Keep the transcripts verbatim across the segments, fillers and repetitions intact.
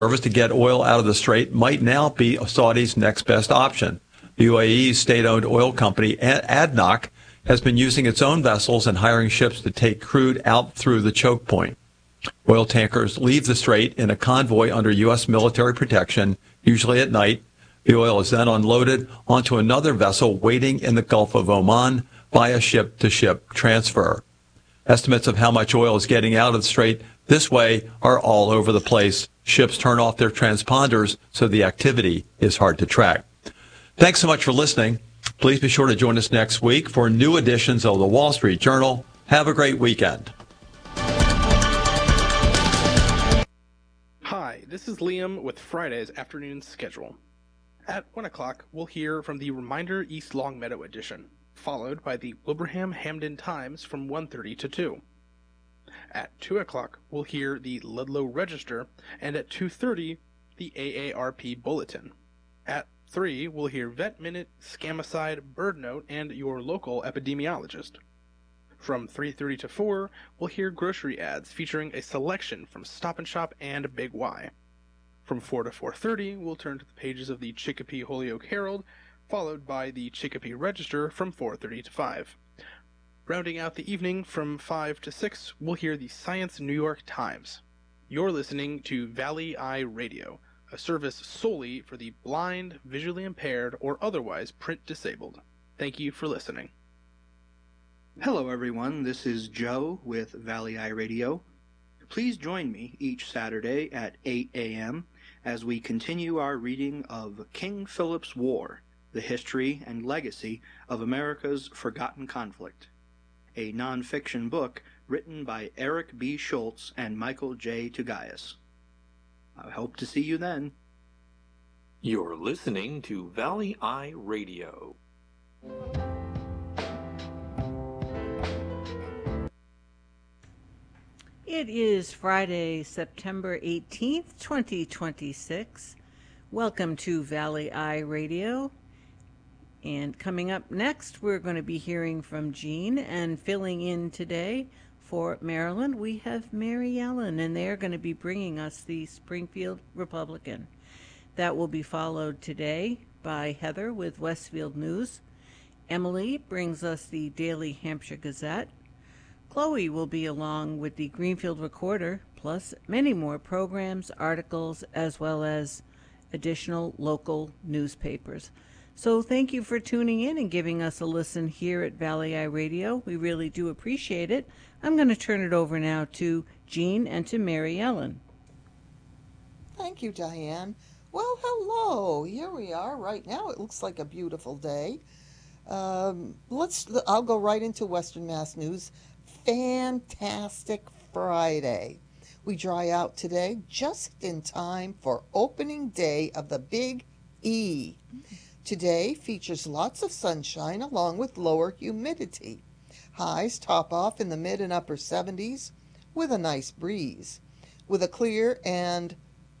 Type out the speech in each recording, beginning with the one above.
service to get oil out of the strait might now be Saudi's next best option. The U A E's state-owned oil company, ADNOC, has been using its own vessels and hiring ships to take crude out through the choke point. Oil tankers leave the strait in a convoy under U S military protection, usually at night. The oil is then unloaded onto another vessel waiting in the Gulf of Oman via ship-to-ship transfer. Estimates of how much oil is getting out of the strait this way are all over the place. Ships turn off their transponders, so the activity is hard to track. Thanks so much for listening. Please be sure to join us next week for new editions of the Wall Street Journal. Have a great weekend. Hi, this is Liam with Friday's afternoon schedule. At one o'clock, we'll hear from the Reminder East Longmeadow edition, followed by the Wilbraham Hamden Times from one thirty to two. At two o'clock, we'll hear the Ludlow Register, and at two thirty, the A A R P Bulletin. At three, we'll hear Vet Minute, Scamicide, Bird Note, and your local epidemiologist. From three thirty to four, we'll hear grocery ads featuring a selection from Stop and Shop and Big Y. From four to four thirty, we'll turn to the pages of the Chicopee Holyoke Herald, followed by the Chicopee Register from four thirty to five. Rounding out the evening from five to six, we'll hear the Science New York Times. You're listening to Valley Eye Radio, a service solely for the blind, visually impaired, or otherwise print disabled. Thank you for listening. Hello everyone, this is Joe with Valley Eye Radio. Please join me each Saturday at eight a.m. as we continue our reading of King Philip's War, the history and legacy of America's forgotten conflict, a non-fiction book written by Eric B. Schultz and Michael J. Tugayas. I hope to see you then. You're listening to Valley Eye Radio. It is Friday, September eighteenth, twenty twenty-six. Welcome to Valley Eye Radio. And coming up next, we're going to be hearing from Jean, and filling in today for Maryland, we have Mary Ellen, and they're going to be bringing us the Springfield Republican. That will be followed today by Heather with Westfield News. Emily brings us the Daily Hampshire Gazette. Chloe will be along with the Greenfield Recorder, plus many more programs, articles, as well as additional local newspapers. So thank you for tuning in and giving us a listen here at Valley Eye Radio. We really do appreciate it. I'm going to turn it over now to Jean and to Mary Ellen. Thank you, Diane. Well, hello. Here we are right now. It looks like a beautiful day. Um, let's. I'll go right into Western Mass News. Fantastic Friday. We dry out today just in time for opening day of the Big E. Today features lots of sunshine along with lower humidity. Highs top off in the mid and upper seventies with a nice breeze. With a clear and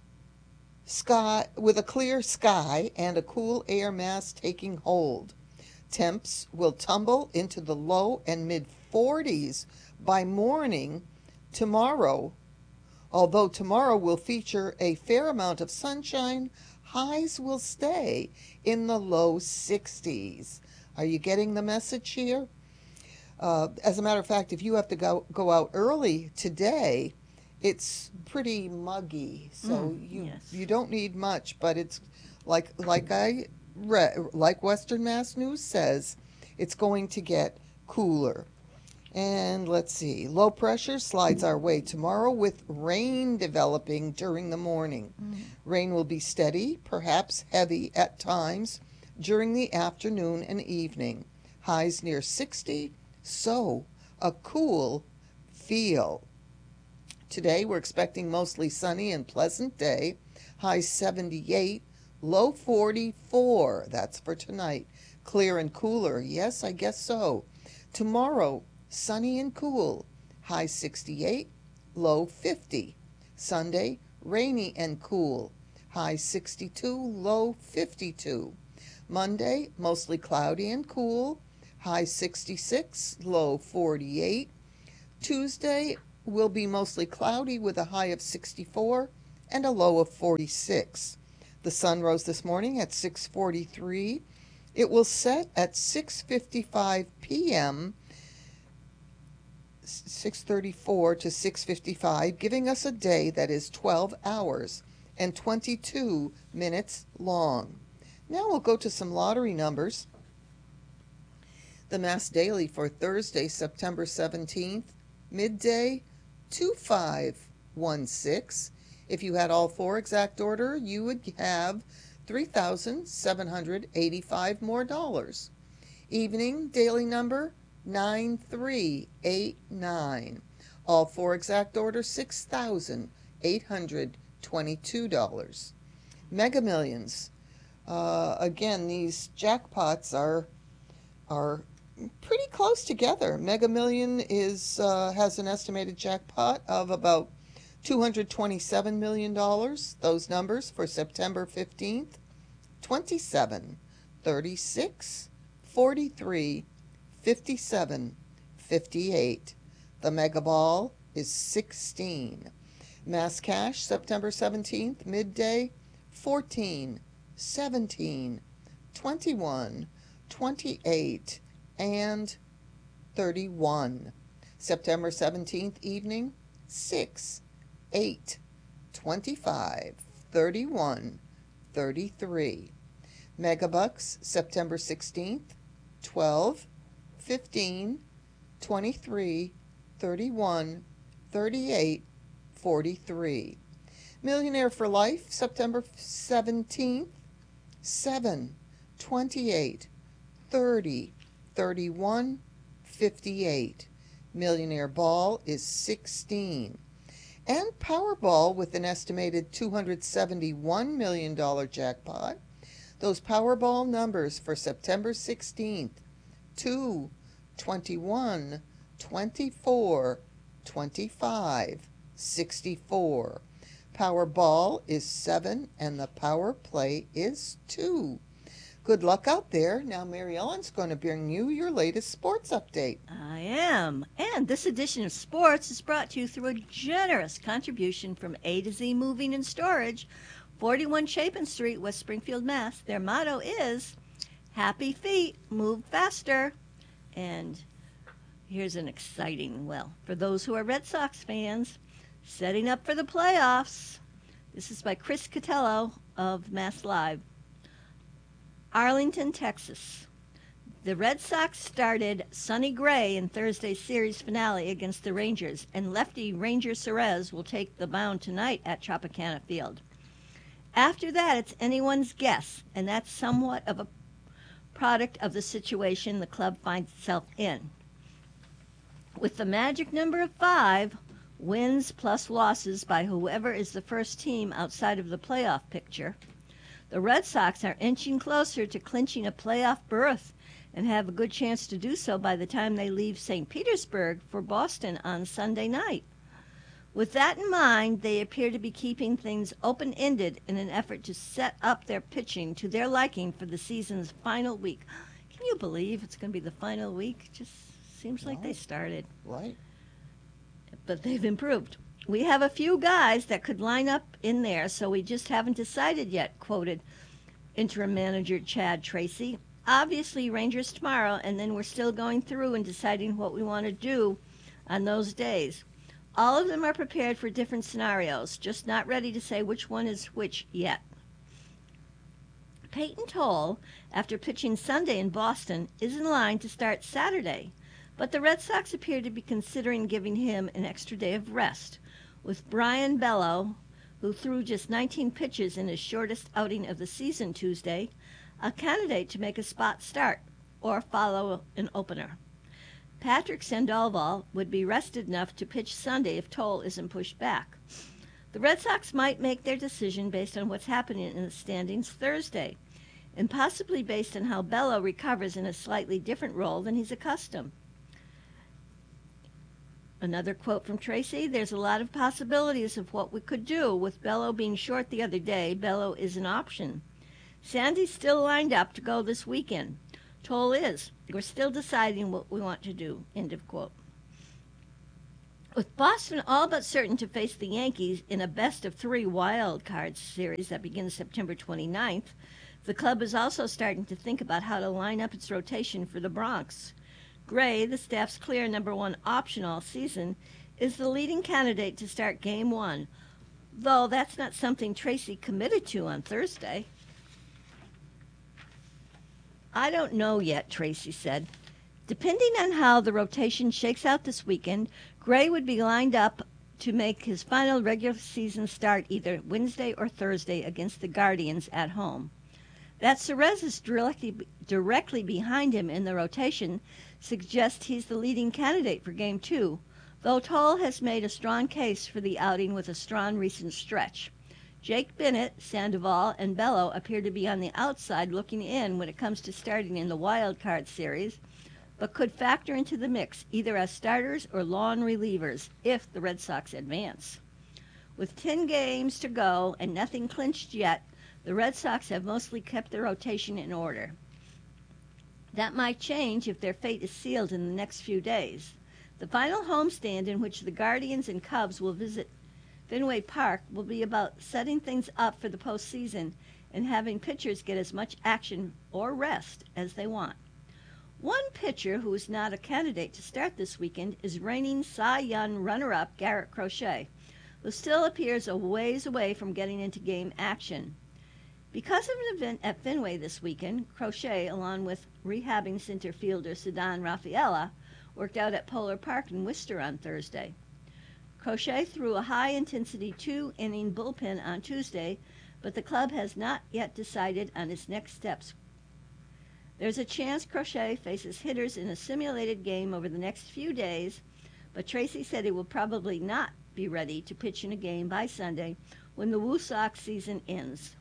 sky with a clear sky and a cool air mass taking hold. Temps will tumble into the low and mid forties by morning tomorrow. Although tomorrow will feature a fair amount of sunshine, highs will stay in the low sixties. Are you getting the message here? Uh, as a matter of fact, if you have to go, go out early today, it's pretty muggy, so mm, you yes. you don't need much. But it's like like I read, like Western Mass News says, it's going to get cooler. And let's see, low pressure slides our way tomorrow with rain developing during the morning. Mm. Rain will be steady, perhaps heavy at times during the afternoon and evening. Highs near sixty, so a cool feel. Today we're expecting mostly sunny and pleasant day. High seventy-eight, low forty-four. That's for tonight. Clear and cooler. Yes, I guess so. Tomorrow, sunny and cool, high sixty-eight, low fifty. Sunday, rainy and cool, high sixty-two, low fifty-two. Monday, mostly cloudy and cool, high sixty-six, low forty-eight. Tuesday will be mostly cloudy with a high of sixty-four and a low of forty-six. The sun rose this morning at six forty-three. It will set at six fifty-five p.m., six thirty-four to six fifty-five, giving us a day that is twelve hours and twenty-two minutes long. Now we'll go to some lottery numbers. The Mass Daily for Thursday, September seventeenth, midday, two five one six. If you had all four exact order, you would have three thousand seven hundred eighty-five more dollars. Evening daily number, nine three eight nine. All four exact order, six thousand eight hundred twenty-two dollars. Mega Millions. Uh, again, these jackpots are are pretty close together. Mega Million is uh, has an estimated jackpot of about two hundred twenty-seven million dollars. Those numbers for September fifteenth, twenty-seven, thirty-six, forty-three, fifty-seven, fifty-eight. The Mega Ball is sixteen. Mass Cash, September seventeenth, midday, fourteen, seventeen, twenty-one, twenty-eight, and thirty-one. September seventeenth, evening, six, eight, twenty-five, thirty-one, thirty-three. Megabucks, September sixteenth, twelve, fifteen, twenty-three, thirty-one, thirty-eight, forty-three. Millionaire for Life, September seventeenth, seven, twenty-eight, thirty, thirty-one, fifty-eight. Millionaire Ball is sixteen. And Powerball with an estimated two hundred seventy-one million dollars jackpot. Those Powerball numbers for September sixteenth, two, twenty-one, twenty-four, twenty-five, sixty-four. Powerball is seven and the Power Play is two. Good luck out there. Now Mary Ellen's going to bring you your latest sports update. I am. And this edition of Sports is brought to you through a generous contribution from A to Z Moving and Storage, forty-one Chapin Street, West Springfield, Mass. Their motto is, Happy Feet, Move Faster. And here's an exciting, well, for those who are Red Sox fans, setting up for the playoffs. This is by Chris Catello of Mass Live. Arlington, Texas. The Red Sox started Sonny Gray in Thursday's series finale against the Rangers, and lefty Ranger Suarez will take the mound tonight at Tropicana Field. After that, it's anyone's guess, and that's somewhat of a product of the situation the club finds itself in. With the magic number of five, wins plus losses by whoever is the first team outside of the playoff picture, the Red Sox are inching closer to clinching a playoff berth and have a good chance to do so by the time they leave Saint Petersburg for Boston on Sunday night. With that in mind, they appear to be keeping things open-ended in an effort to set up their pitching to their liking for the season's final week. Can you believe it's going to be the final week? Just seems like they started. Right. But they've improved. We have a few guys that could line up in there, so we just haven't decided yet, quoted interim manager Chad Tracy. Obviously, Rangers tomorrow, and then we're still going through and deciding what we want to do on those days. All of them are prepared for different scenarios, just not ready to say which one is which yet. Peyton Toll, after pitching Sunday in Boston, is in line to start Saturday, but the Red Sox appear to be considering giving him an extra day of rest, with Brian Bello, who threw just nineteen pitches in his shortest outing of the season Tuesday, a candidate to make a spot start or follow an opener. Patrick Sandoval would be rested enough to pitch Sunday if Toll isn't pushed back. The Red Sox might make their decision based on what's happening in the standings Thursday, and possibly based on how Bello recovers in a slightly different role than he's accustomed. Another quote from Tracy, there's a lot of possibilities of what we could do. With Bello being short the other day, Bello is an option. Sandy's still lined up to go this weekend. Toll is. We're still deciding what we want to do. End of quote. With Boston all but certain to face the Yankees in a best-of-three wild card series that begins September twenty-ninth, the club is also starting to think about how to line up its rotation for the Bronx. Gray, the staff's clear number one option all season, is the leading candidate to start Game one, though that's not something Tracy committed to on Thursday. "I don't know yet," Tracy said. "Depending on how the rotation shakes out this weekend, Gray would be lined up to make his final regular season start either Wednesday or Thursday against the Guardians at home. That Suarez is directly, directly behind him in the rotation suggests he's the leading candidate for Game two, though Toll has made a strong case for the outing with a strong recent stretch. Jake Bennett, Sandoval, and Bello appear to be on the outside looking in when it comes to starting in the wild card series, but could factor into the mix either as starters or lone relievers if the Red Sox advance. With ten games to go and nothing clinched yet, the Red Sox have mostly kept their rotation in order. That might change if their fate is sealed in the next few days. The final homestand in which the Guardians and Cubs will visit Fenway Park will be about setting things up for the postseason and having pitchers get as much action or rest as they want. One pitcher who is not a candidate to start this weekend is reigning Cy Young runner-up Garrett Crochet, who still appears a ways away from getting into game action. Because of an event at Fenway this weekend, Crochet, along with rehabbing center fielder Ceddanne Rafaela, worked out at Polar Park in Worcester on Thursday. Crochet threw a high-intensity two-inning bullpen on Tuesday, but the club has not yet decided on its next steps. There's a chance Crochet faces hitters in a simulated game over the next few days, but Tracy said he will probably not be ready to pitch in a game by Sunday when the Woo Sox season ends.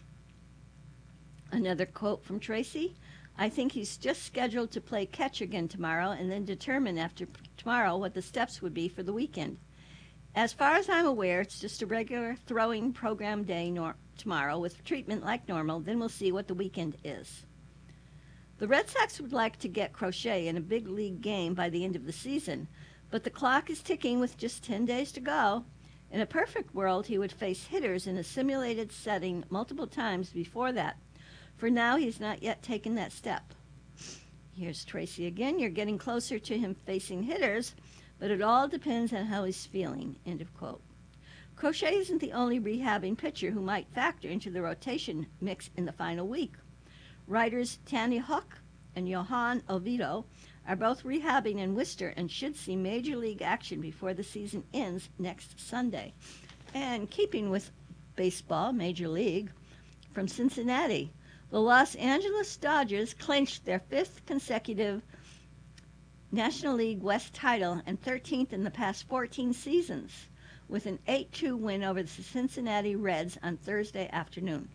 Another quote from Tracy: "I think he's just scheduled to play catch again tomorrow and then determine after tomorrow what the steps would be for the weekend. As far as I'm aware, it's just a regular throwing program day nor- tomorrow with treatment like normal, then we'll see what the weekend is." The Red Sox would like to get Crochet in a big league game by the end of the season, but the clock is ticking with just ten days to go. In a perfect world, he would face hitters in a simulated setting multiple times before that. For now, he's not yet taken that step. Here's Tracy again. "You're getting closer to him facing hitters, but it all depends on how he's feeling." End of quote. Crochet isn't the only rehabbing pitcher who might factor into the rotation mix in the final week. Writers Tanny Hook and Johan Oviedo are both rehabbing in Worcester and should see major league action before the season ends next Sunday. And keeping with baseball, Major League, from Cincinnati, the Los Angeles Dodgers clinched their fifth consecutive National League West title and thirteenth in the past fourteen seasons with an eight two win over the Cincinnati Reds on Thursday afternoon.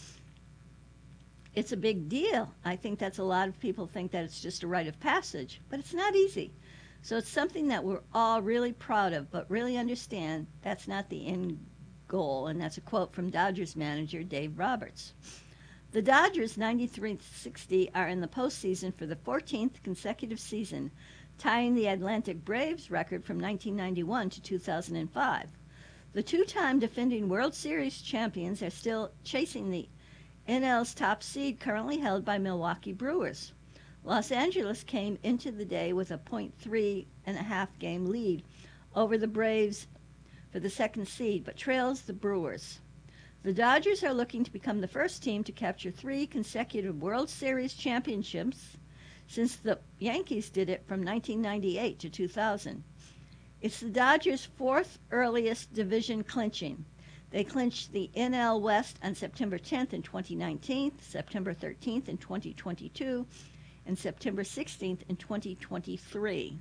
It's a big deal. I think that's a lot of people think that it's just a rite of passage, but it's not easy. So it's something that we're all really proud of, but really understand that's not the end goal, and that's a quote from Dodgers manager Dave Roberts. The Dodgers, ninety-three sixty, are in the postseason for the fourteenth consecutive season, tying the Atlantic Braves record from nineteen ninety-one to two thousand five. The two-time defending World Series champions are still chasing the N L's top seed, currently held by Milwaukee Brewers. Los Angeles came into the day with a point three and a half game lead over the Braves for the second seed, but trails the Brewers. The Dodgers are looking to become the first team to capture three consecutive World Series championships since the Yankees did it from nineteen ninety-eight to two thousand. It's the Dodgers' fourth earliest division clinching. They clinched the N L West on September tenth in twenty nineteen, September thirteenth in twenty twenty-two, and September sixteenth in twenty twenty-three.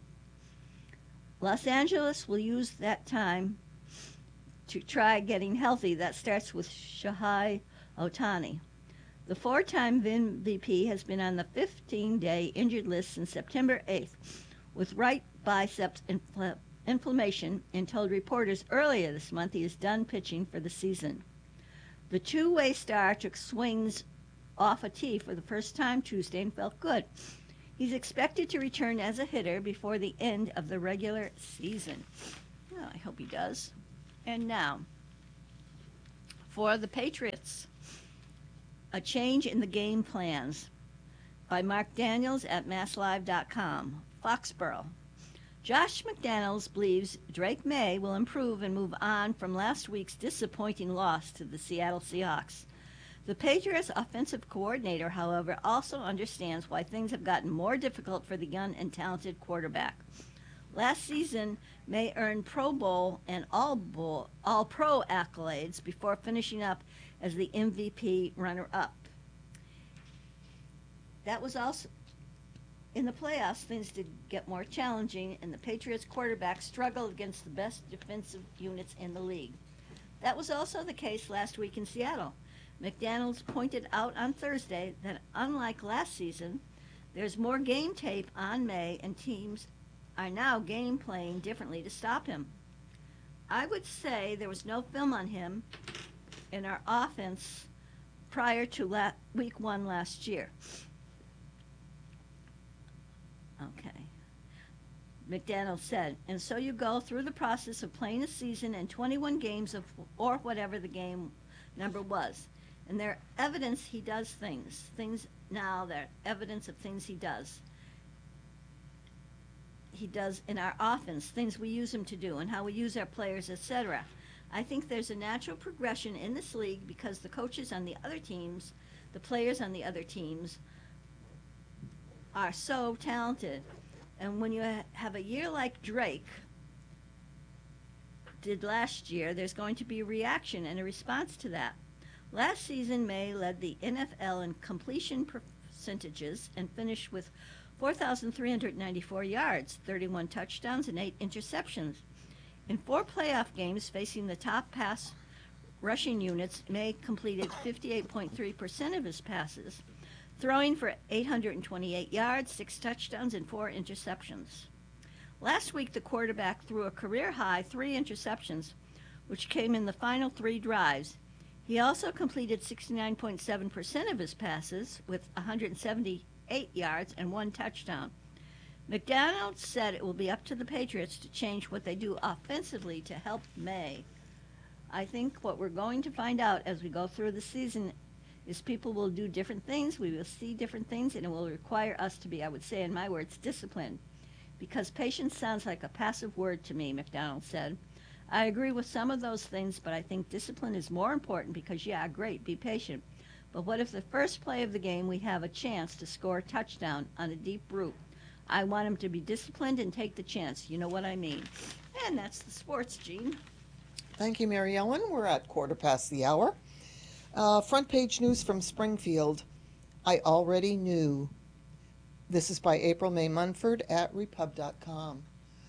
Los Angeles will use that time to try getting healthy. That starts with Shohei Ohtani. The four-time M V P has been on the fifteen-day injured list since September eighth with right biceps infl- inflammation and told reporters earlier this month he is done pitching for the season. The two-way star took swings off a tee for the first time Tuesday and felt good. He's expected to return as a hitter before the end of the regular season. Well, I hope he does. And now, for the Patriots, a change in the game plans by Mark Daniels at mass live dot com. Foxborough. Josh McDaniels believes Drake May will improve and move on from last week's disappointing loss to the Seattle Seahawks. The Patriots' offensive coordinator, however, also understands why things have gotten more difficult for the young and talented quarterback. Last season, May earned Pro Bowl and All Bowl, All Pro accolades before finishing up as the M V P runner-up. That was also in the playoffs. Things did get more challenging, and the Patriots quarterback struggled against the best defensive units in the league. That was also the case last week in Seattle. McDaniels pointed out on Thursday that unlike last season, there's more game tape on May, and teams are now game playing differently to stop him. I would say there was no film on him in our offense prior to la- week one last year. Okay. McDaniels said, and so you go through the process of playing a season and twenty-one games of, or whatever the game number was. And there evidence he does things. Things now, there evidence of things he does. He does in our offense, things we use him to do and how we use our players, et cetera. I think there's a natural progression in this league because the coaches on the other teams, the players on the other teams, are so talented. And when you ha- have a year like Drake did last year, there's going to be a reaction and a response to that. Last season, May led the N F L in completion percentages and finished with four thousand three hundred ninety-four yards, thirty-one touchdowns, and eight interceptions. In four playoff games facing the top pass rushing units, May completed fifty-eight point three percent of his passes, throwing for eight hundred twenty-eight yards, six touchdowns, and four interceptions. Last week, the quarterback threw a career-high three interceptions, which came in the final three drives. He also completed sixty-nine point seven percent of his passes with one hundred seventy-eight yards and one touchdown. McDaniels said it will be up to the Patriots to change what they do offensively to help May. I think what we're going to find out as we go through the season is people will do different things, we will see different things, and it will require us to be, I would say in my words, disciplined. Because patience sounds like a passive word to me, McDaniels said. I agree with some of those things, but I think discipline is more important because, yeah, great, be patient. But what if the first play of the game we have a chance to score a touchdown on a deep route? I want him to be disciplined and take the chance. You know what I mean. And that's the sports, Gene. Thank you, Mary Ellen. We're at quarter past the hour. Uh, front page news from Springfield. I already knew. This is by April May Munford at repub dot com.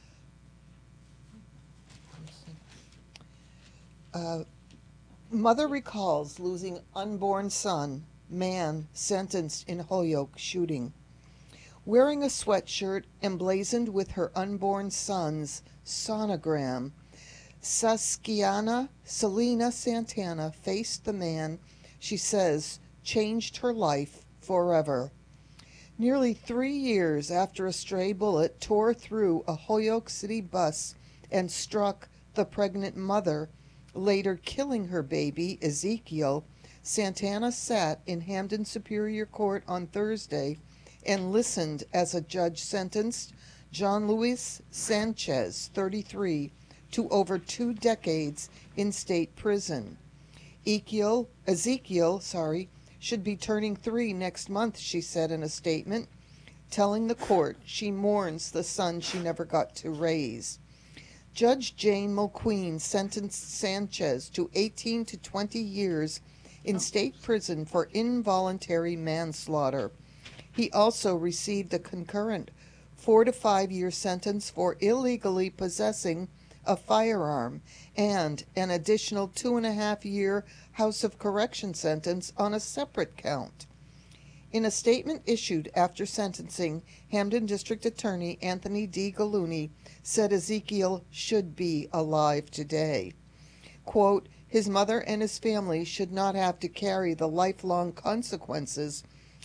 Uh, mother recalls losing unborn son, man sentenced in Holyoke shooting. Wearing a sweatshirt emblazoned with her unborn son's sonogram, Saskiana Selena Santana faced the man she says changed her life forever. Nearly three years after a stray bullet tore through a Holyoke City bus and struck the pregnant mother, later killing her baby, Ezekiel, Santana sat in Hamden Superior Court on Thursday and listened as a judge sentenced John Luis Sanchez, thirty-three, to over two decades in state prison. Ezekiel, Ezekiel, sorry, should be turning three next month, she said in a statement, telling the court she mourns the son she never got to raise. Judge Jane Mulqueen sentenced Sanchez to eighteen to twenty years in state prison for involuntary manslaughter. He also received a concurrent four to five year sentence for illegally possessing a firearm and an additional two and a half year House of Correction sentence on a separate count. In a statement issued after sentencing, Hamden District Attorney Anthony D. Gallooni said Ezekiel should be alive today. Quote, his mother and his family should not have to carry the lifelong consequences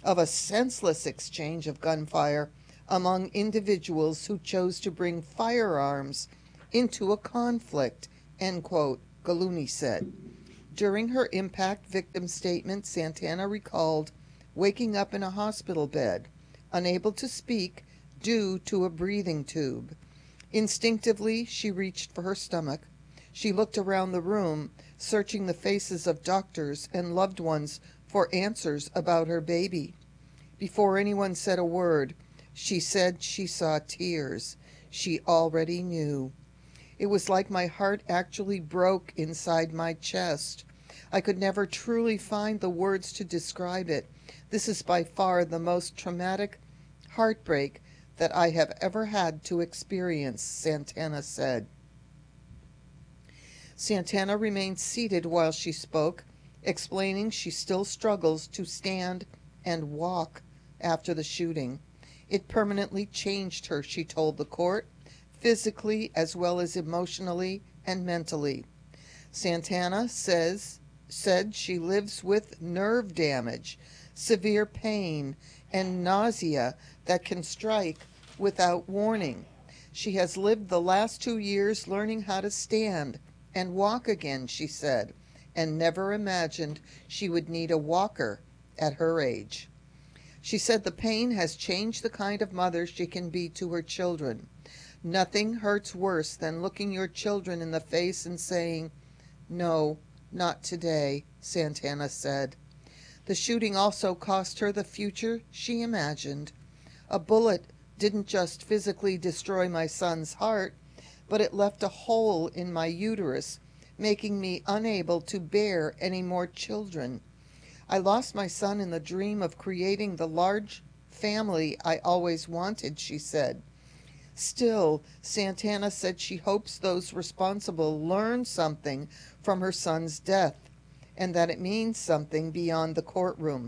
of a senseless exchange of gunfire among individuals who chose to bring firearms into a conflict, end quote, Galuni said. During her impact victim statement, Santana recalled waking up in a hospital bed, unable to speak due to a breathing tube. Instinctively, she reached for her stomach. She looked around the room, searching the faces of doctors and loved ones for answers about her baby. Before anyone said a word, she said she saw tears. She already knew. It was like my heart actually broke inside my chest. I could never truly find the words to describe it. This is by far the most traumatic heartbreak that I have ever had to experience, Santana said. Santana remained seated while she spoke, explaining she still struggles to stand and walk after the shooting. It permanently changed her, she told the court, physically as well as emotionally and mentally. Santana says said she lives with nerve damage, severe pain, and nausea that can strike without warning. She has lived the last two years learning how to stand and walk again, she said, and never imagined she would need a walker at her age. She said the pain has changed the kind of mother she can be to her children. Nothing hurts worse than looking your children in the face and saying, "No, not today," Santana said. The shooting also cost her the future she imagined. A bullet didn't just physically destroy my son's heart, but it left a hole in my uterus, making me unable to bear any more children. I lost my son in the dream of creating the large family I always wanted, she said. Still, Santana said she hopes those responsible learn something from her son's death, and that it means something beyond the courtroom.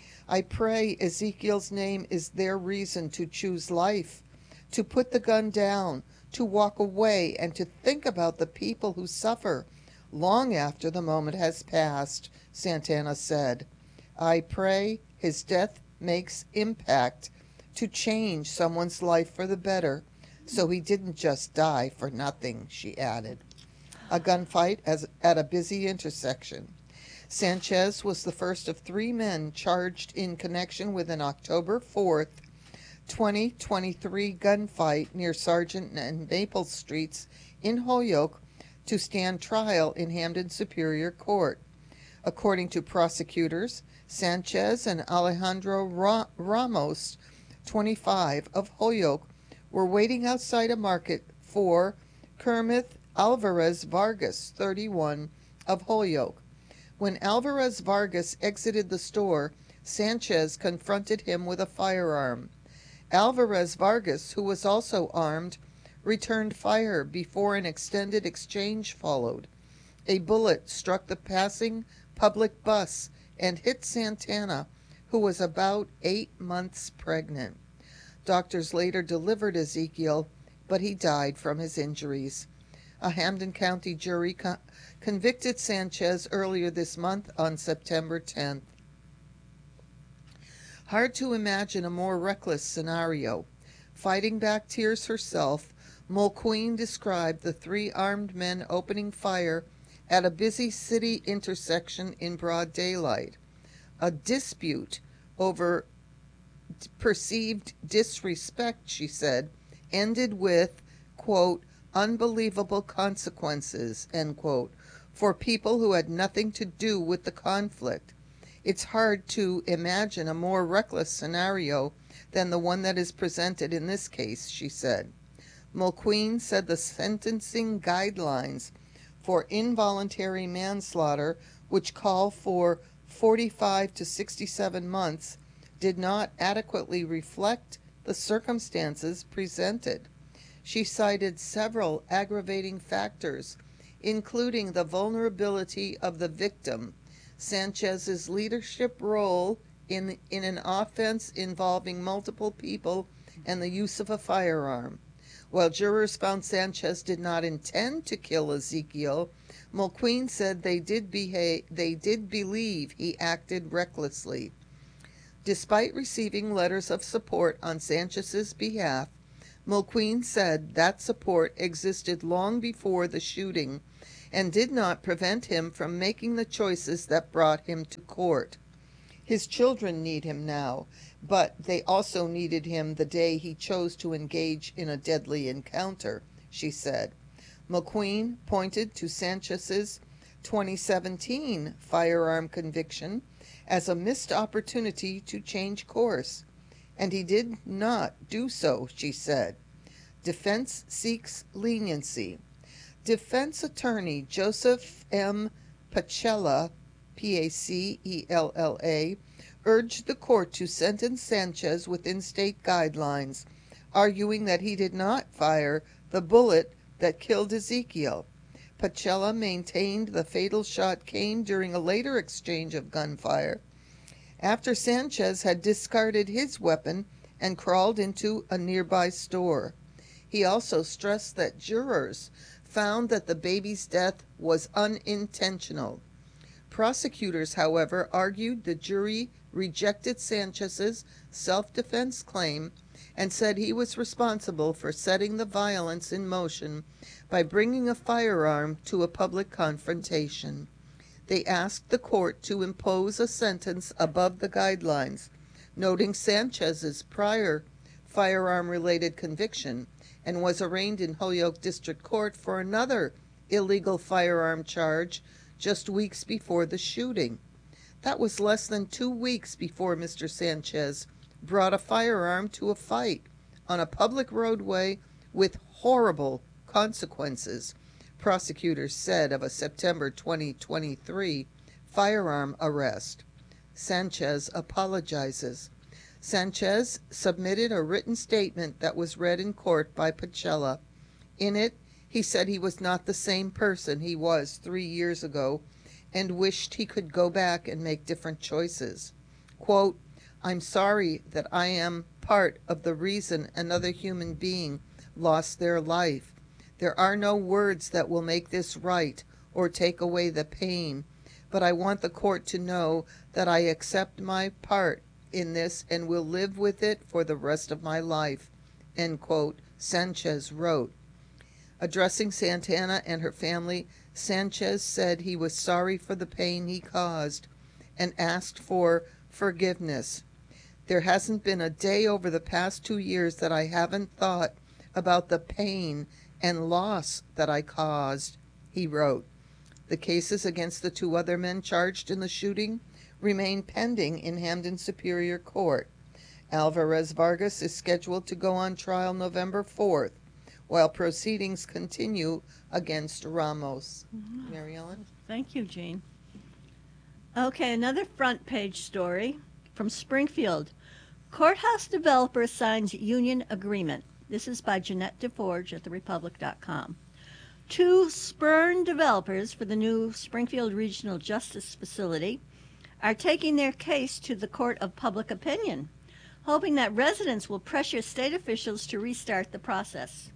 I pray Ezekiel's name is their reason to choose life, to put the gun down, to walk away, and to think about the people who suffer long after the moment has passed, Santana said. I pray his death makes impact to change someone's life for the better, so he didn't just die for nothing, she added. A gunfight as, at a busy intersection. Sanchez was the first of three men charged in connection with an October fourth, twenty twenty-three gunfight near Sargent and Maple Streets in Holyoke to stand trial in Hampden Superior Court. According to prosecutors, Sanchez and Alejandro Ra- Ramos, twenty-five, of Holyoke, were waiting outside a market for Kermit Alvarez Vargas, thirty-one, of Holyoke. When Alvarez Vargas exited the store, Sanchez confronted him with a firearm. Alvarez Vargas, who was also armed, returned fire before an extended exchange followed. A bullet struck the passing public bus and hit Santana, who was about eight months pregnant. Doctors later delivered Ezekiel, but he died from his injuries. A Hampden County jury co- convicted Sanchez earlier this month on September tenth. Hard to imagine a more reckless scenario. Fighting back tears herself, Mulqueen described the three armed men opening fire at a busy city intersection in broad daylight. A dispute over perceived disrespect, she said, ended with, quote, unbelievable consequences, end quote, for people who had nothing to do with the conflict. It's hard to imagine a more reckless scenario than the one that is presented in this case, she said. Mulqueen said the sentencing guidelines for involuntary manslaughter, which call for forty-five to sixty-seven months, did not adequately reflect the circumstances presented. She cited several aggravating factors, including the vulnerability of the victim, Sanchez's leadership role in, in an offense involving multiple people, and the use of a firearm. While jurors found Sanchez did not intend to kill Ezekiel, Mulqueen said they did behave, they did believe he acted recklessly. Despite receiving letters of support on Sanchez's behalf, Mulqueen said that support existed long before the shooting and did not prevent him from making the choices that brought him to court. His children need him now, but they also needed him the day he chose to engage in a deadly encounter, she said. Mulqueen pointed to Sanchez's twenty seventeen firearm conviction as a missed opportunity to change course, and he did not do so, she said. Defense seeks leniency. Defense attorney Joseph M. Pacella, P A C E L L A, urged the court to sentence Sanchez within state guidelines, arguing that he did not fire the bullet that killed Ezekiel. Pacella maintained the fatal shot came during a later exchange of gunfire, after Sanchez had discarded his weapon and crawled into a nearby store. He also stressed that jurors found that the baby's death was unintentional. Prosecutors, however, argued the jury rejected Sanchez's self-defense claim and said he was responsible for setting the violence in motion by bringing a firearm to a public confrontation. They asked the court to impose a sentence above the guidelines, noting Sanchez's prior firearm-related conviction, and was arraigned in Holyoke District Court for another illegal firearm charge just weeks before the shooting. That was less than two weeks before Mister Sanchez brought a firearm to a fight on a public roadway with horrible consequences, prosecutors said of a September twenty twenty-three firearm arrest. Sanchez apologizes. Sanchez submitted a written statement that was read in court by Pacella. In it, he said he was not the same person he was three years ago and wished he could go back and make different choices. Quote, "I'm sorry that I am part of the reason another human being lost their life. There are no words that will make this right or take away the pain, but I want the court to know that I accept my part in this and will live with it for the rest of my life," end quote, Sanchez wrote. Addressing Santana and her family, Sanchez said he was sorry for the pain he caused and asked for forgiveness. "There hasn't been a day over the past two years that I haven't thought about the pain and loss that I caused," he wrote. The cases against the two other men charged in the shooting remain pending in Hamden Superior Court. Alvarez Vargas is scheduled to go on trial November fourth, while proceedings continue against Ramos. Mm-hmm. Mary Ellen? Thank you, Jean. Okay, another front page story from Springfield. Courthouse developer signs union agreement. This is by Jeanette DeForge at the republic dot com. Two spurned developers for the new Springfield Regional Justice Facility are taking their case to the Court of Public Opinion, hoping that residents will pressure state officials to restart the process.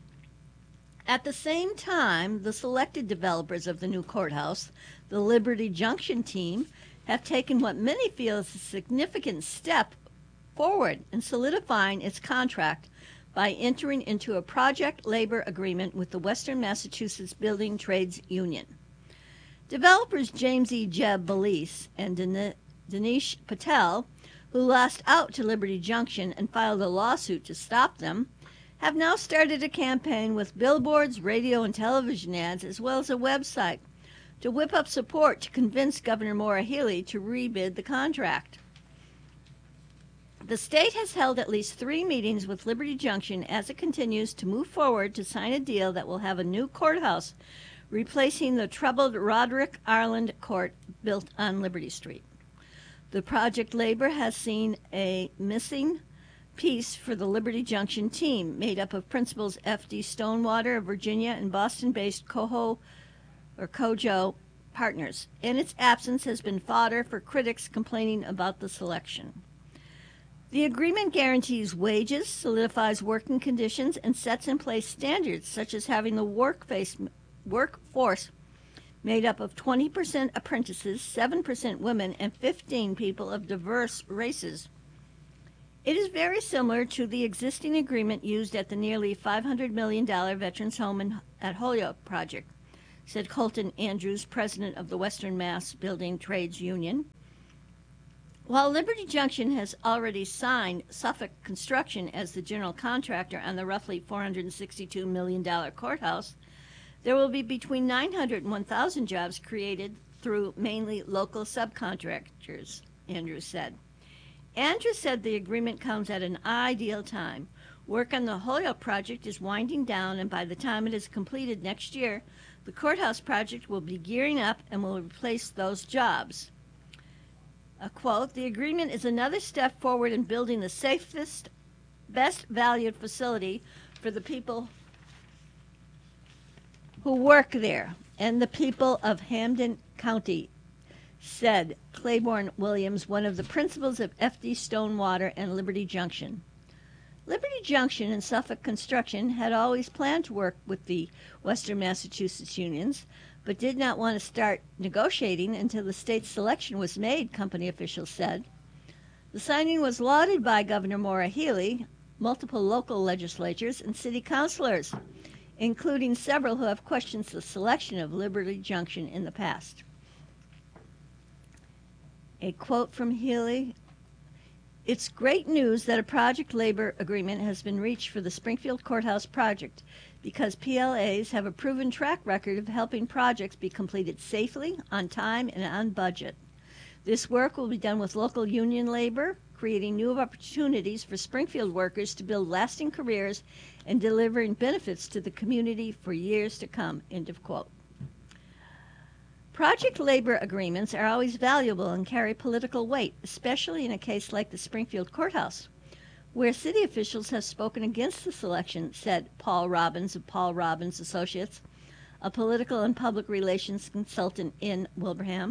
At the same time, the selected developers of the new courthouse, the Liberty Junction team, have taken what many feel is a significant step forward in solidifying its contract by entering into a project labor agreement with the Western Massachusetts Building Trades Union. Developers James E. Jeb Belize and Den- Dinesh Patel, who lost out to Liberty Junction and filed a lawsuit to stop them, have now started a campaign with billboards, radio, and television ads, as well as a website, to whip up support to convince Governor Maura Healey to rebid the contract. The state has held at least three meetings with Liberty Junction as it continues to move forward to sign a deal that will have a new courthouse replacing the troubled Roderick Ireland Court built on Liberty Street. The project labor has seen a missing piece for the Liberty Junction team, made up of principals F D Stonewater of Virginia and Boston-based Coho or Kojo partners. In its absence has been fodder for critics complaining about the selection. The agreement guarantees wages, solidifies working conditions, and sets in place standards such as having the workface, workforce made up of twenty percent apprentices, seven percent women, and fifteen people of diverse races. It is very similar to the existing agreement used at the nearly five hundred million dollars Veterans Home in, at Holyoke project, said Colton Andrews, president of the Western Mass Building Trades Union. While Liberty Junction has already signed Suffolk Construction as the general contractor on the roughly four hundred sixty-two million dollars courthouse, there will be between nine hundred and one thousand jobs created through mainly local subcontractors, Andrews said. Andrews said the agreement comes at an ideal time. Work on the Holyoke project is winding down, and by the time it is completed next year, the courthouse project will be gearing up and will replace those jobs. A quote, "The agreement is another step forward in building the safest, best valued facility for the people who work there and the people of Hampden County," said Claiborne Williams, one of the principals of F D Stonewater and Liberty Junction. Liberty Junction and Suffolk Construction had always planned to work with the Western Massachusetts unions, but did not want to start negotiating until the state's selection was made, company officials said. The signing was lauded by Governor Maura Healey, multiple local legislatures, and city councilors, including several who have questioned the selection of Liberty Junction in the past. A quote from Healey, "It's great news that a project labor agreement has been reached for the Springfield Courthouse project because P L As have a proven track record of helping projects be completed safely, on time, and on budget. This work will be done with local union labor, creating new opportunities for Springfield workers to build lasting careers and delivering benefits to the community for years to come," end of quote. Project labor agreements are always valuable and carry political weight, especially in a case like the Springfield Courthouse, where city officials have spoken against the selection, said Paul Robbins of Paul Robbins Associates, a political and public relations consultant in Wilbraham.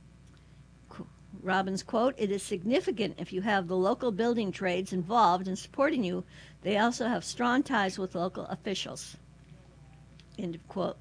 Robbins, quote, "It is significant if you have the local building trades involved in supporting you. They also have strong ties with local officials," end of quote.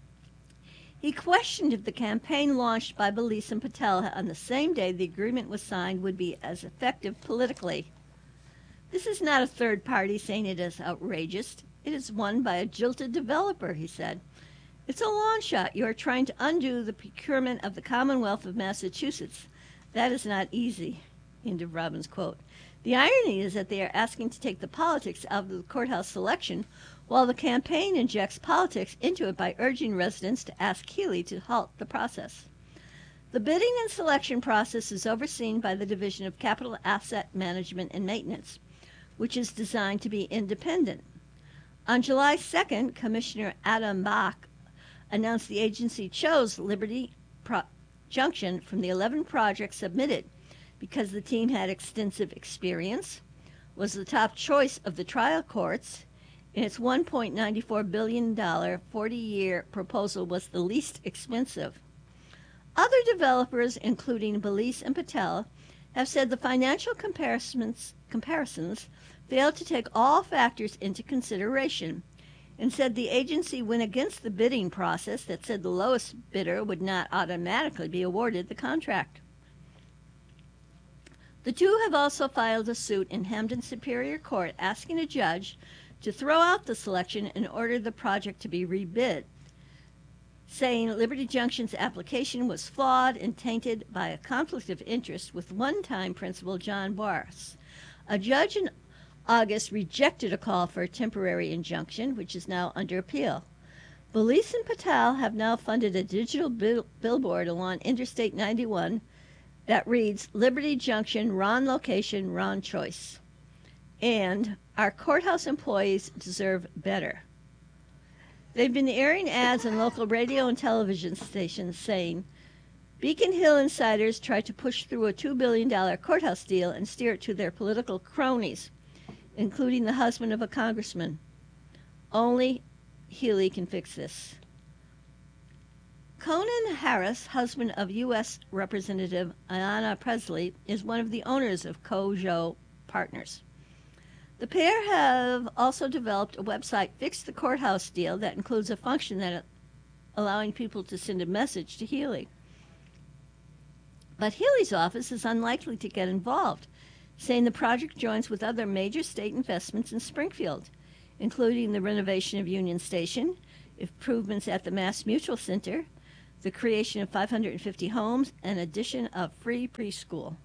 He questioned if the campaign launched by Belize and Patel on the same day the agreement was signed would be as effective politically. "This is not a third party saying it is outrageous. It is won by a jilted developer," he said. "It's a long shot. You are trying to undo the procurement of the Commonwealth of Massachusetts. That is not easy," end of Robbins' quote. "The irony is that they are asking to take the politics out of the courthouse selection, while the campaign injects politics into it by urging residents to ask Healey to halt the process. The bidding and selection process is overseen by the Division of Capital Asset Management and Maintenance, which is designed to be independent. On July second, Commissioner Adam Bach announced the agency chose Liberty Pro- Junction from the eleven projects submitted because the team had extensive experience, was the top choice of the trial courts, and its one point nine four billion dollars forty-year proposal was the least expensive. Other developers, including Belize and Patel, have said the financial comparisons, comparisons failed to take all factors into consideration, and said the agency went against the bidding process that said the lowest bidder would not automatically be awarded the contract. The two have also filed a suit in Hampden Superior Court asking a judge to throw out the selection and order the project to be rebid, saying Liberty Junction's application was flawed and tainted by a conflict of interest with one-time principal John Barrs. A judge in August rejected a call for a temporary injunction, which is now under appeal. Belize and Patel have now funded a digital bill- billboard along Interstate ninety-one that reads, "Liberty Junction, wrong location, wrong choice," and "Our courthouse employees deserve better." They've been airing ads on local radio and television stations saying, Beacon Hill insiders tried to push through a two billion dollars courthouse deal and steer it to their political cronies, including the husband of a congressman. Only Healey can fix this. Conan Harris, husband of U S Representative Ayanna Pressley, is one of the owners of Kojo Partners. The pair have also developed a website, Fix the Courthouse Deal, that includes a function that allowing people to send a message to Healy. But Healy's office is unlikely to get involved, saying the project joins with other major state investments in Springfield, including the renovation of Union Station, improvements at the Mass Mutual Center, the creation of five hundred fifty homes, and addition of free preschool.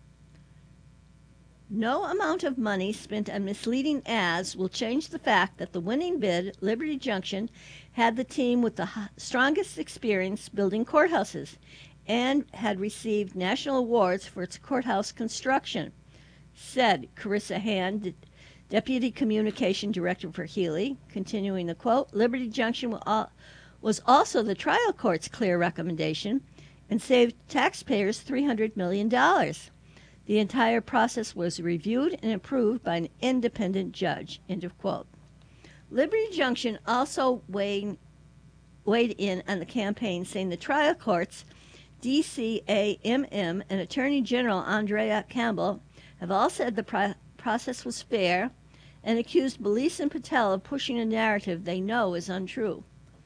No amount of money spent on misleading ads will change the fact that the winning bid, Liberty Junction, had the team with the strongest experience building courthouses and had received national awards for its courthouse construction, said Carissa Hand, Deputy Communication Director for Healy. Continuing the quote, Liberty Junction was also the trial court's clear recommendation and saved taxpayers three hundred million dollars. The entire process was reviewed and approved by an independent judge, end of quote. Liberty Junction also weighed, weighed in on the campaign, saying the trial courts, D C A M M, and Attorney General Andrea Campbell have all said the pro- process was fair and accused Belize and Patel of pushing a narrative they know is untrue.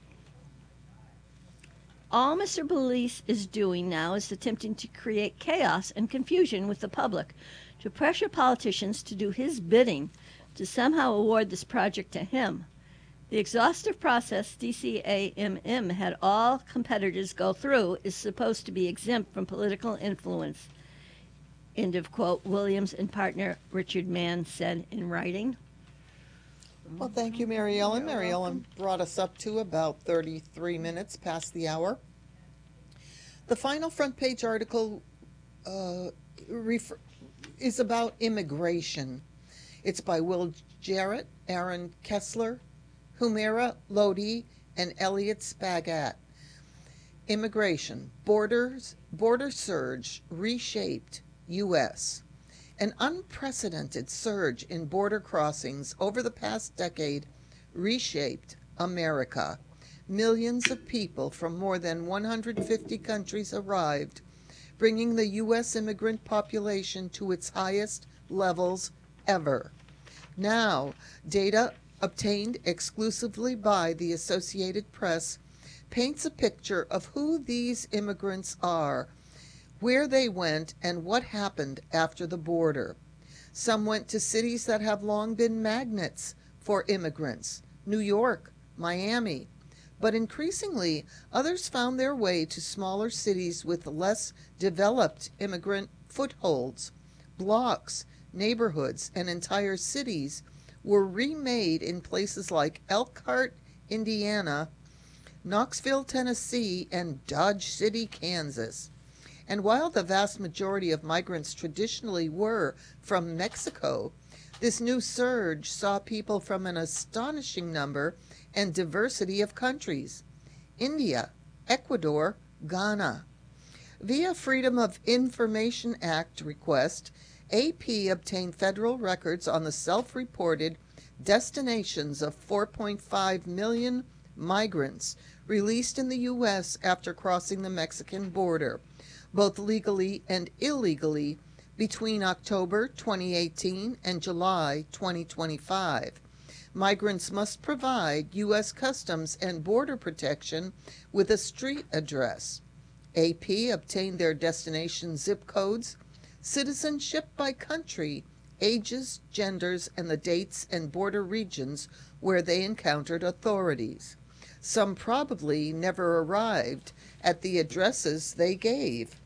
All Mister Belize is doing now is attempting to create chaos and confusion with the public to pressure politicians to do his bidding to somehow award this project to him. The exhaustive process D C A M M had all competitors go through is supposed to be exempt from political influence. End of quote, Williams and partner Richard Mann said in writing. Well, thank you, Mary Ellen. Mary Ellen brought us up to about thirty-three minutes past the hour. The final front page article uh, refer- is about immigration. It's by Will Jarrett, Aaron Kessler, Humaira Lodi, and Elliot Spagat. Immigration, borders, border surge reshaped U S An unprecedented surge in border crossings over the past decade reshaped America. Millions of people from more than one hundred fifty countries arrived, bringing the U S immigrant population to its highest levels ever. Now, data obtained exclusively by the Associated Press paints a picture of who these immigrants are, where they went, and what happened after the border. Some went to cities that have long been magnets for immigrants, New York, Miami, but increasingly others found their way to smaller cities with less developed immigrant footholds. Blocks, neighborhoods, and entire cities were remade in places like Elkhart, Indiana, Knoxville, Tennessee, and Dodge City, Kansas. And while the vast majority of migrants traditionally were from Mexico, this new surge saw people from an astonishing number and diversity of countries: India, Ecuador, Ghana. Via Freedom of Information Act request, A P obtained federal records on the self-reported destinations of four point five million migrants released in the U S after crossing the Mexican border, both legally and illegally, between October twenty eighteen and July twenty twenty-five. Migrants must provide U S Customs and Border Protection with a street address. A P obtained their destination zip codes, citizenship by country, ages, genders, and the dates and border regions where they encountered authorities. Some probably never arrived at the addresses they gave.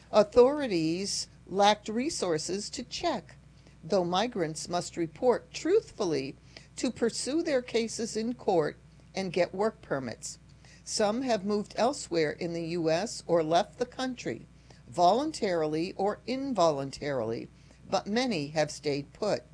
Authorities lacked resources to check, though migrants must report truthfully to pursue their cases in court and get work permits. Some have moved elsewhere in the U S or left the country, voluntarily or involuntarily, but many have stayed put.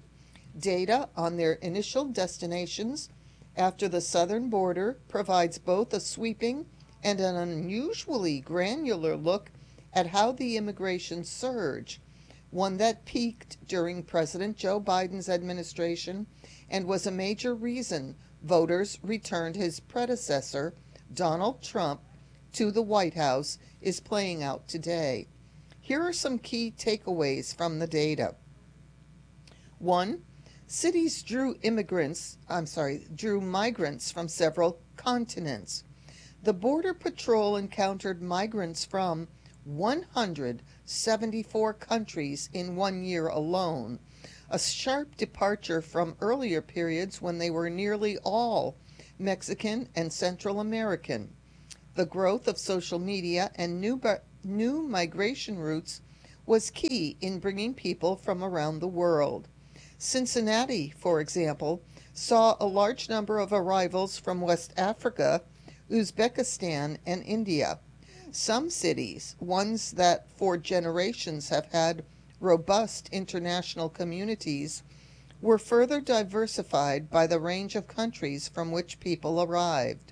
Data on their initial destinations after the southern border provides both a sweeping and an unusually granular look at how the immigration surge, one that peaked during President Joe Biden's administration and was a major reason voters returned his predecessor, Donald Trump, to the White House, is playing out today. Here are some key takeaways from the data. One, cities drew immigrants, I'm sorry, drew migrants from several continents. The Border Patrol encountered migrants from one hundred seventy-four countries in one year alone, a sharp departure from earlier periods when they were nearly all Mexican and Central American. The growth of social media and new, new migration routes was key in bringing people from around the world. Cincinnati, for example, saw a large number of arrivals from West Africa, Uzbekistan, and India. Some cities, ones that for generations have had robust international communities, were further diversified by the range of countries from which people arrived.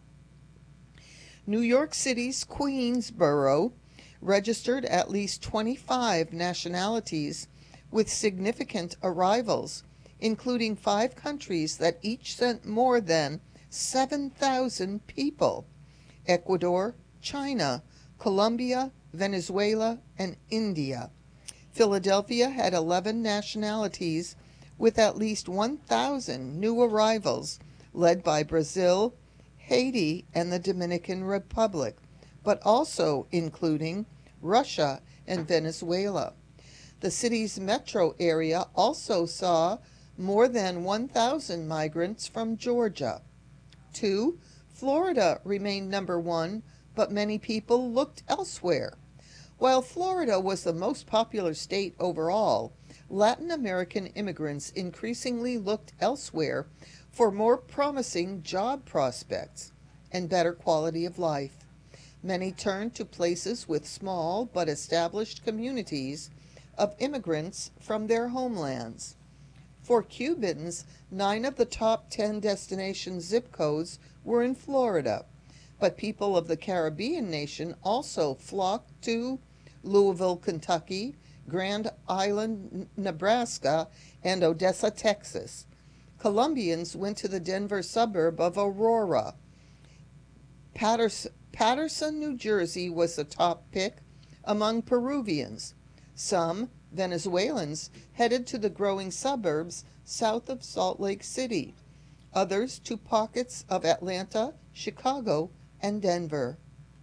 New York City's Queensboro registered at least twenty-five nationalities with significant arrivals, including five countries that each sent more than seven thousand people: Ecuador, China, Colombia, Venezuela, and India. Philadelphia had eleven nationalities with at least one thousand new arrivals, led by Brazil, Haiti, and the Dominican Republic, but also including Russia and Venezuela. The city's metro area also saw more than one thousand migrants from Georgia. Two, Florida remained number one, but many people looked elsewhere. While Florida was the most popular state overall, Latin American immigrants increasingly looked elsewhere for more promising job prospects and better quality of life. Many turned to places with small but established communities of immigrants from their homelands. For Cubans, nine of the top ten destination zip codes were in Florida, but people of the Caribbean nation also flocked to Louisville, Kentucky, Grand Island, Nebraska, and Odessa, Texas. Colombians went to the Denver suburb of Aurora. Patterson, Patterson, New Jersey was the top pick among Peruvians. Some Venezuelans headed to the growing suburbs south of Salt Lake City, others to pockets of Atlanta, Chicago, and Denver.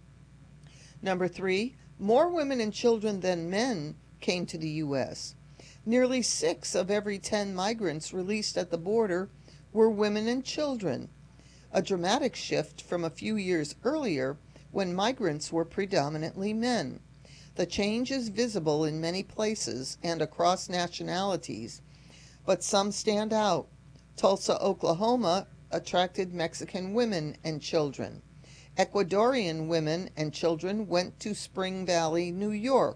Number three, more women and children than men came to the U S. Nearly six of every ten migrants released at the border were women and children, a dramatic shift from a few years earlier when migrants were predominantly men. The change is visible in many places and across nationalities, but some stand out. Tulsa, Oklahoma attracted Mexican women and children. Ecuadorian women and children went to Spring Valley, New York.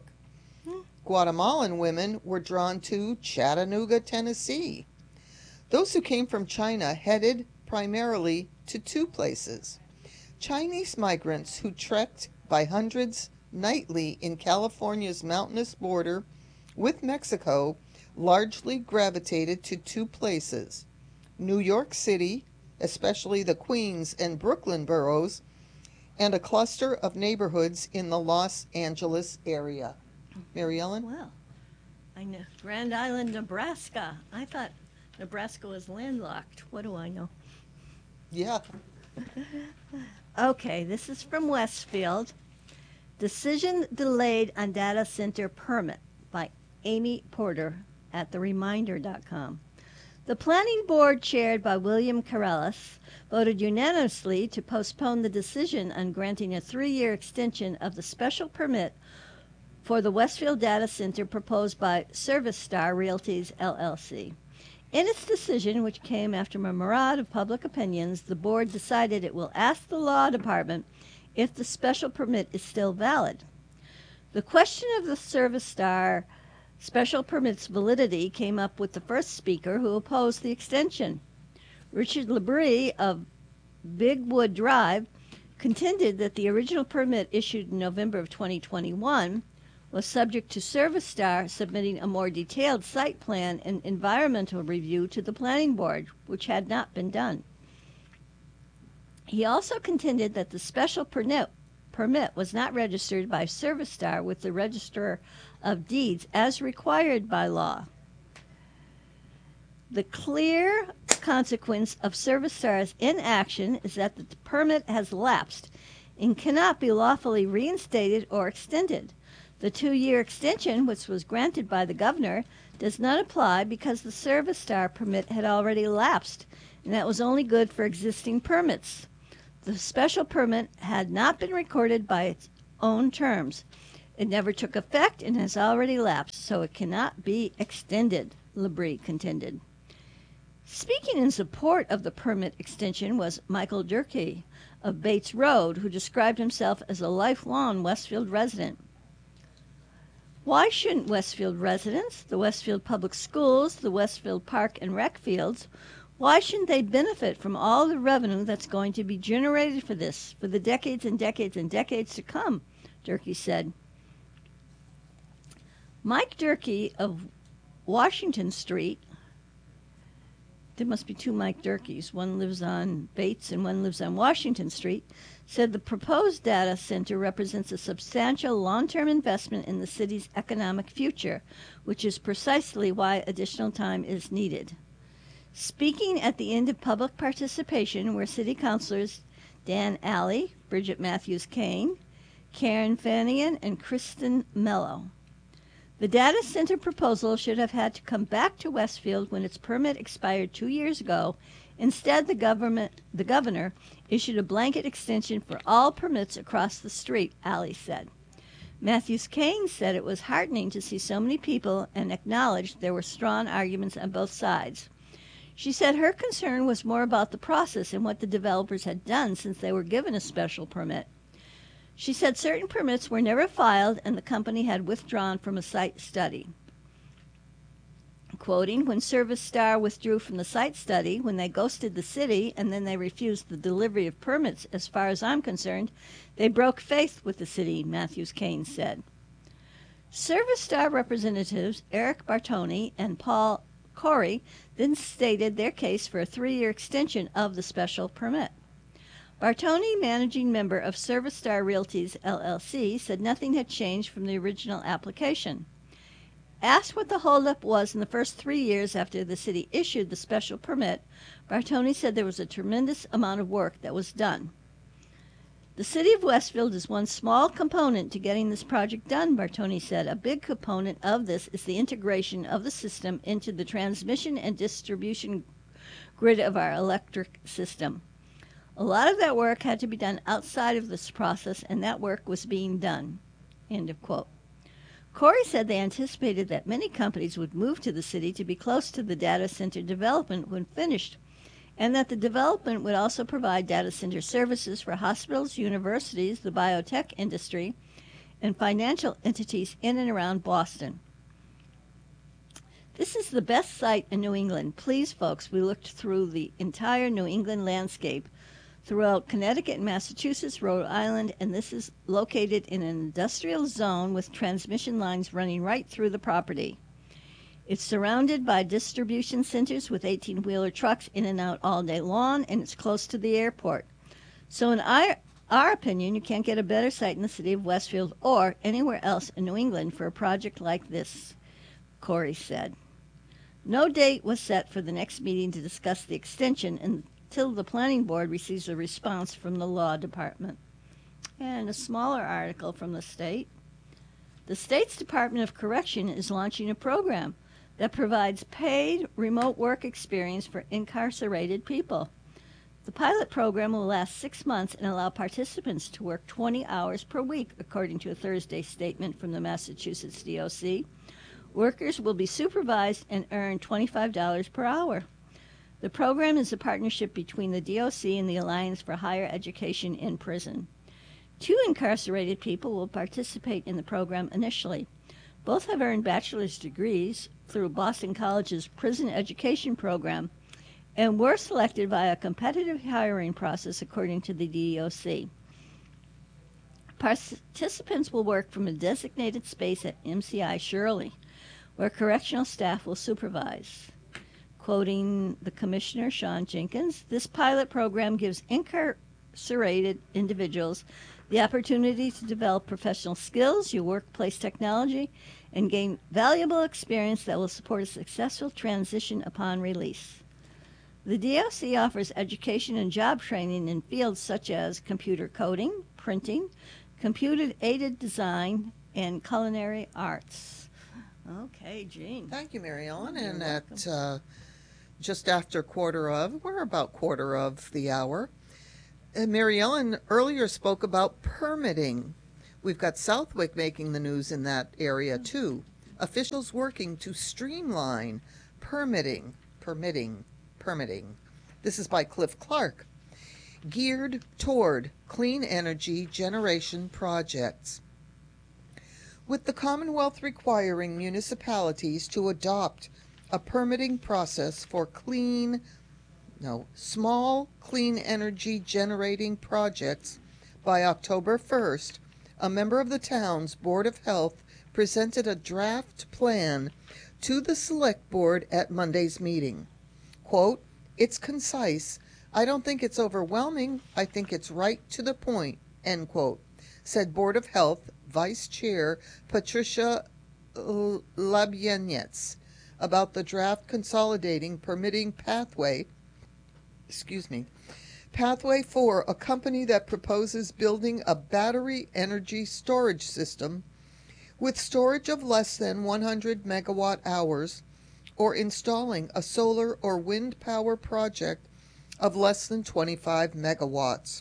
Guatemalan women were drawn to Chattanooga, Tennessee. Those who came from China headed primarily to two places. Chinese migrants who trekked by hundreds nightly in California's mountainous border with Mexico largely gravitated to two places: New York City, especially the Queens and Brooklyn boroughs, and a cluster of neighborhoods in the Los Angeles area. Mary Ellen? Well, I know. Grand Island, Nebraska. I thought Nebraska was landlocked. What do I know? Yeah. Okay, this is from Westfield. Decision delayed on data center permit by Amy Porter at the reminder dot com. The planning board, chaired by William Corellis, voted unanimously to postpone the decision on granting a three-year extension of the special permit for the Westfield data center proposed by Service Star Realties, L L C. In its decision, which came after a myriad of public opinions, the board decided it will ask the law department if the special permit is still valid. The question of the Service Star special permit's validity came up with the first speaker, who opposed the extension. Richard Labrie of Big Wood Drive contended that the original permit issued in November of twenty twenty-one was subject to Service Star submitting a more detailed site plan and environmental review to the planning board, which had not been done. He also contended that the special permit, permit was not registered by Service Star with the Register of Deeds as required by law. The clear consequence of Service-Star's inaction is that the permit has lapsed and cannot be lawfully reinstated or extended. The two-year extension, which was granted by the governor, does not apply because the Service-Star permit had already lapsed, and that was only good for existing permits. The special permit had not been recorded by its own terms. It never took effect and has already lapsed, so it cannot be extended, Labrie contended. Speaking in support of the permit extension was Michael Durkee of Bates Road, who described himself as a lifelong Westfield resident. Why shouldn't Westfield residents, the Westfield Public Schools, the Westfield Park and Rec Fields, why shouldn't they benefit from all the revenue that's going to be generated for this for the decades and decades and decades to come? Durkee said. Mike Durkee of Washington Street, there must be two Mike Durkees, one lives on Bates and one lives on Washington Street, said the proposed data center represents a substantial long-term investment in the city's economic future, which is precisely why additional time is needed. Speaking at the end of public participation were city councilors Dan Alley, Bridget Matthews-Kane, Karen Fanian, and Kristen Mello. The data center proposal should have had to come back to Westfield when its permit expired two years ago. Instead, the government, the governor issued a blanket extension for all permits across the street, Alley said. Matthews-Kane said it was heartening to see so many people and acknowledged there were strong arguments on both sides. She said her concern was more about the process and what the developers had done since they were given a special permit. She said certain permits were never filed and the company had withdrawn from a site study. Quoting, when Service Star withdrew from the site study, when they ghosted the city, and then they refused the delivery of permits, as far as I'm concerned, they broke faith with the city, Matthews-Kane said. Service Star representatives Eric Bartoni and Paul Corey then stated their case for a three-year extension of the special permit. Bartoni, managing member of Service Star Realties, L L C, said nothing had changed from the original application. Asked what the holdup was in the first three years after the city issued the special permit, Bartoni said there was a tremendous amount of work that was done. The city of Westfield is one small component to getting this project done, Bartoni said. A big component of this is the integration of the system into the transmission and distribution grid of our electric system. A lot of that work had to be done outside of this process, and that work was being done. End of quote. Corey said they anticipated that many companies would move to the city to be close to the data center development when finished, and that the development would also provide data center services for hospitals, universities, the biotech industry, and financial entities in and around Boston. This is the best site in New England. Please, folks, we looked through the entire New England landscape throughout Connecticut and Massachusetts, Rhode Island, and this is located in an industrial zone with transmission lines running right through the property. It's surrounded by distribution centers with eighteen-wheeler trucks in and out all day long, and it's close to the airport. So in our, our opinion, you can't get a better site in the city of Westfield or anywhere else in New England for a project like this, Corey said. No date was set for the next meeting to discuss the extension until the planning board receives a response from the law department. And a smaller article from the state. The state's Department of Correction is launching a program that provides paid remote work experience for incarcerated people. The pilot program will last six months and allow participants to work twenty hours per week, according to a Thursday statement from the Massachusetts D O C. Workers will be supervised and earn twenty-five dollars per hour. The program is a partnership between the D O C and the Alliance for Higher Education in Prison. Two incarcerated people will participate in the program initially. Both have earned bachelor's degrees through Boston College's prison education program and were selected via a competitive hiring process, according to the D O C. Participants will work from a designated space at M C I Shirley, where correctional staff will supervise. Quoting the commissioner, Sean Jenkins, this pilot program gives incarcerated individuals the opportunity to develop professional skills, your workplace technology, and gain valuable experience that will support a successful transition upon release. The D O C offers education and job training in fields such as computer coding, printing, computer-aided design, and culinary arts. Okay, Jean. Thank you, Mary Ellen. You're And welcome. at uh, just after quarter of, we're about quarter of the hour, and Mary Ellen earlier spoke about permitting. We've got Southwick making the news in that area too. Officials working to streamline permitting, permitting, permitting. This is by Cliff Clark. Geared toward clean energy generation projects. With the Commonwealth requiring municipalities to adopt a permitting process for clean, no, small clean energy generating projects by October first, a member of the town's Board of Health presented a draft plan to the Select Board at Monday's meeting. Quote, "It's concise. I don't think it's overwhelming. I think it's right to the point," end quote, said Board of Health Vice Chair Patricia Labyenets about the draft consolidating permitting pathway, excuse me, pathway for a company that proposes building a battery energy storage system with storage of less than one hundred megawatt hours or installing a solar or wind power project of less than twenty-five megawatts.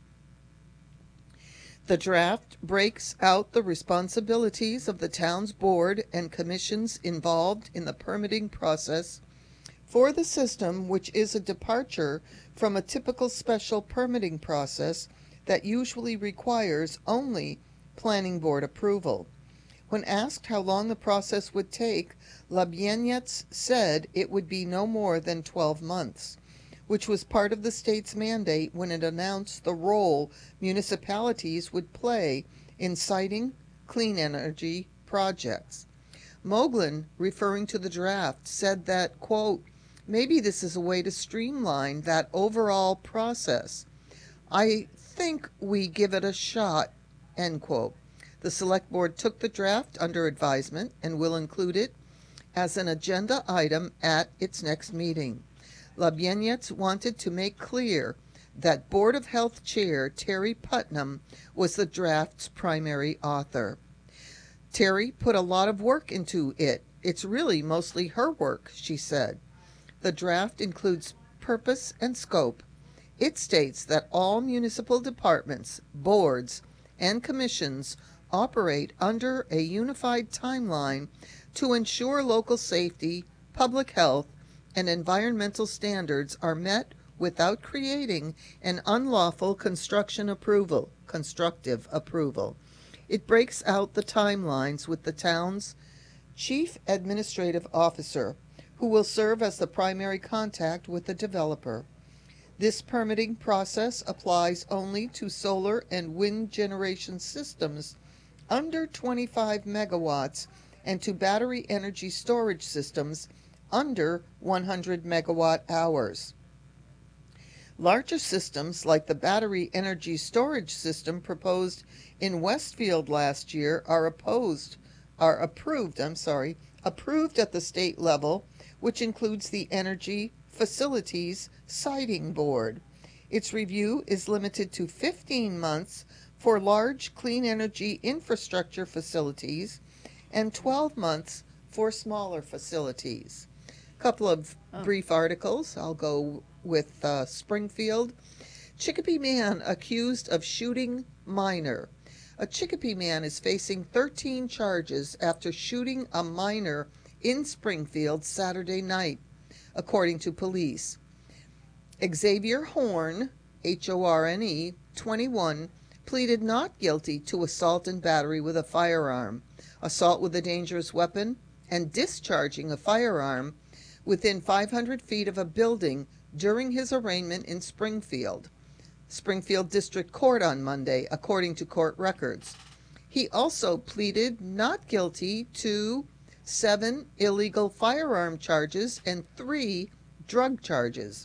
The draft breaks out the responsibilities of the town's board and commissions involved in the permitting process for the system, which is a departure from a typical special permitting process that usually requires only planning board approval. When asked how long the process would take, Labyenets said it would be no more than twelve months, which was part of the state's mandate when it announced the role municipalities would play in siting clean energy projects. Moglen, referring to the draft, said that, quote, "Maybe this is a way to streamline that overall process. I think we give it a shot," end quote. The Select Board took the draft under advisement and will include it as an agenda item at its next meeting. Labyenets wanted to make clear that Board of Health Chair Terry Putnam was the draft's primary author. Terry put a lot of work into it. It's really mostly her work, she said. The draft includes purpose and scope. It states that all municipal departments, boards, and commissions operate under a unified timeline to ensure local safety, public health, and environmental standards are met without creating an unlawful construction approval, constructive approval. It breaks out the timelines with the town's chief administrative officer, who will serve as the primary contact with the developer. This permitting process applies only to solar and wind generation systems under twenty-five megawatts and to battery energy storage systems under one hundred megawatt hours. Larger systems like the battery energy storage system proposed in Westfield last year are opposed, are approved, I'm sorry, approved at the state level, which includes the Energy Facilities Siting Board. Its review is limited to fifteen months for large clean energy infrastructure facilities and twelve months for smaller facilities. A couple of Oh. brief articles. I'll go with uh, Springfield. Chicopee man accused of shooting minor. A Chicopee man is facing thirteen charges after shooting a minor in Springfield Saturday night, according to police. Xavier Horn, H O R N E, twenty-one, pleaded not guilty to assault and battery with a firearm, assault with a dangerous weapon, and discharging a firearm within five hundred feet of a building during his arraignment in Springfield, Springfield District Court on Monday, according to court records. He also pleaded not guilty to seven illegal firearm charges and three drug charges.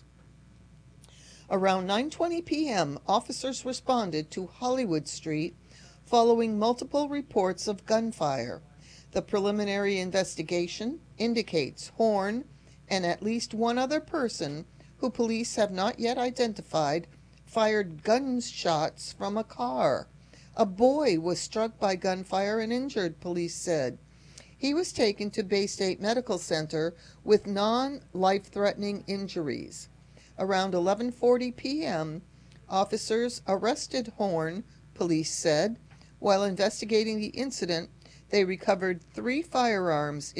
Around nine twenty p.m., officers responded to Hollywood Street following multiple reports of gunfire. The preliminary investigation indicates Horn and at least one other person who police have not yet identified, fired gunshots from a car. A boy was struck by gunfire and injured, police said. He was taken to Bay State Medical Center with non-life-threatening injuries. Around eleven forty p.m., officers arrested Horn, police said. While investigating the incident, they recovered three firearms